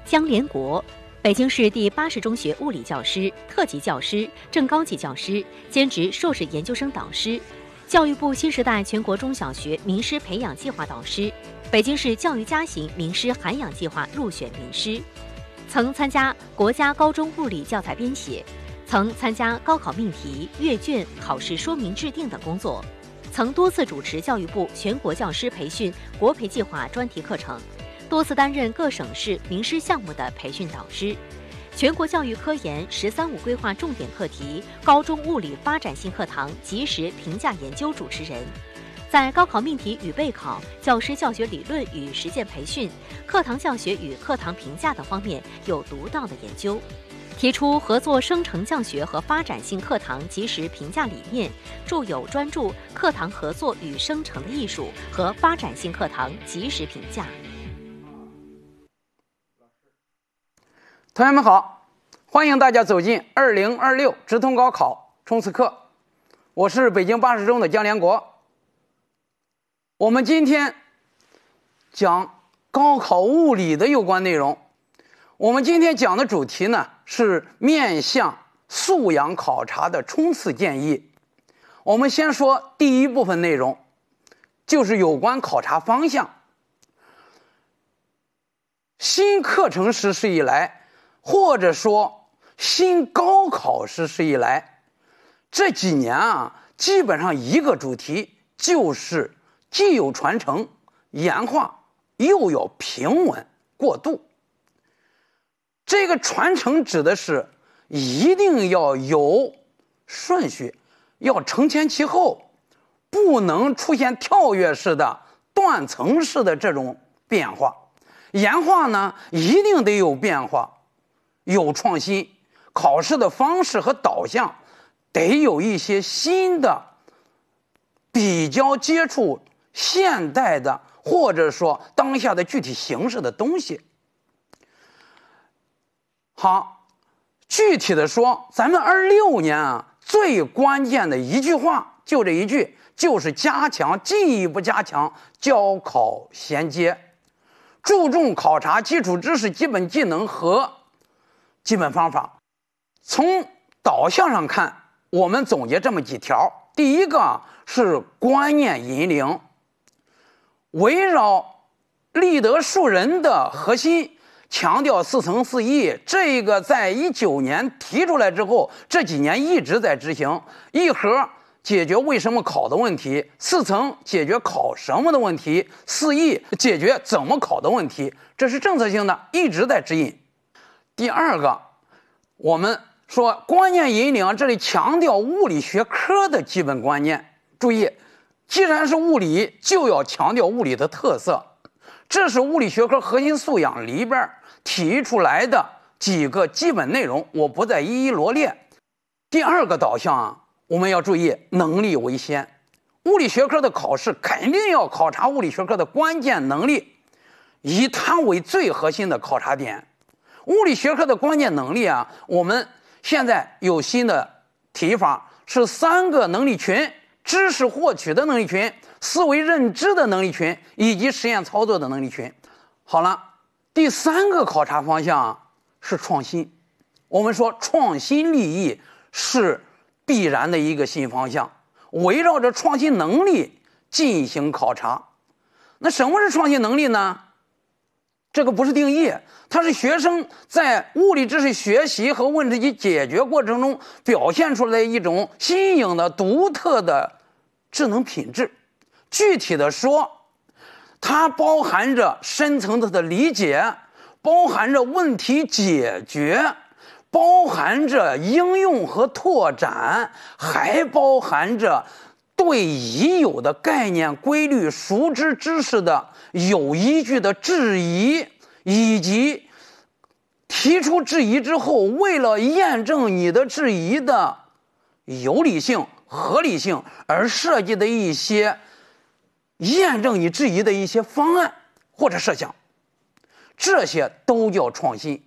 江连国，北京市第80中学物理教师、特级教师、正高级教师，兼职硕士研究生导师，教育部新时代全国中小学名师培养计划导师，北京市教育家型名师涵养计划入选名师，曾参加国家高中物理教材编写，曾参加高考命题、阅卷、考试说明制定等工作，曾多次主持教育部全国教师培训国培计划专题课程，多次担任各省市名师项目的培训导师，全国教育科研“十三五”规划重点课题高中物理发展性课堂及时评价研究主持人，在高考命题与备考、教师教学理论与实践培训、课堂教学与课堂评价等方面有独到的研究，提出合作生成教学和发展性课堂及时评价理念，著有专著《课堂合作与生成的艺术》和发展性课堂及时评价。 同学们好，欢迎大家走进2026直通高考冲刺课，我是北京80中的江连国。我们今天讲高考物理的有关内容。我们今天讲的主题呢是面向素养考察的冲刺建议。我们先说第一部分内容，就是有关考察方向。新课程实施以来，或者说新高考实施以来，这几年基本上一个主题，就是既有传承演化，又有平稳过渡。这个传承指的是一定要有顺序，要承前启后，不能出现跳跃式的断层式的这种变化。演化呢，一定得有变化，有创新，考试的方式和导向得有一些新的比较接触现代的或者说当下的具体形式的东西。好，具体的说，咱们26年最关键的一句话就这一句，就是进一步加强教考衔接，注重考察基础知识、基本技能和基本方法。从导向上看，我们总结这么几条。第一个是观念引领，围绕立德树人的核心，强调4层4义。这个在19年提出来之后，这几年一直在执行。一核解决为什么考的问题，4层解决考什么的问题，4义解决怎么考的问题，这是政策性的，一直在指引。第二个，我们说观念引领，这里强调物理学科的基本观念。注意，既然是物理，就要强调物理的特色，这是物理学科核心素养里边提出来的几个基本内容，我不再一一罗列。第二个导向我们要注意能力为先。物理学科的考试肯定要考察物理学科的关键能力，以它为最核心的考察点。物理学科的关键能力我们现在有新的提法，是3个能力群：知识获取的能力群、思维认知的能力群以及实验操作的能力群。好了，第3个考察方向是创新。我们说创新立意是必然的一个新方向，围绕着创新能力进行考察。那什么是创新能力呢？这个不是定义，它是学生在物理知识学习和问题解决过程中表现出来的一种新颖的独特的智能品质。具体的说，它包含着深层次的理解，包含着问题解决，包含着应用和拓展，还包含着对已有的概念、规律、熟知知识的有依据的质疑，以及提出质疑之后，为了验证你的质疑的有理性、合理性而设计的一些验证你质疑的一些方案或者设想，这些都叫创新。